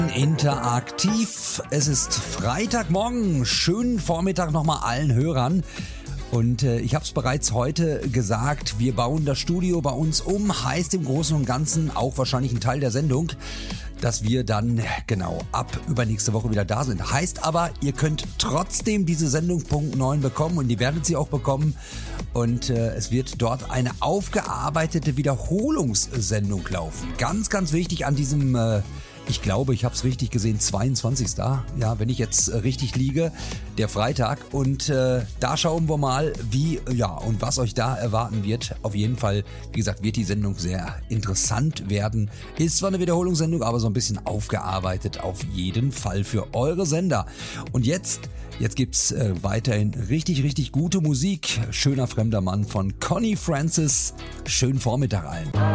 Interaktiv. Es ist Freitagmorgen. Schönen Vormittag nochmal allen Hörern. Und ich habe es bereits heute gesagt, wir bauen das Studio bei uns um. Heißt im Großen und Ganzen auch wahrscheinlich ein Teil der Sendung, dass wir dann genau ab übernächste Woche wieder da sind. Heißt aber, ihr könnt trotzdem diese Sendung Punkt 9 bekommen und ihr werdet sie auch bekommen. Und es wird dort eine aufgearbeitete Wiederholungssendung laufen. Ganz, ganz wichtig an diesem... Ich glaube, ich habe es richtig gesehen, 22. Ja, wenn ich jetzt richtig liege, der Freitag. Und da schauen wir mal, wie, ja, und was euch da erwarten wird. Auf jeden Fall, wie gesagt, wird die Sendung sehr interessant werden. Ist zwar eine Wiederholungssendung, aber so ein bisschen aufgearbeitet auf jeden Fall für eure Sender. Und jetzt gibt's weiterhin richtig, richtig gute Musik. Schöner fremder Mann von Connie Francis. Schönen Vormittag allen.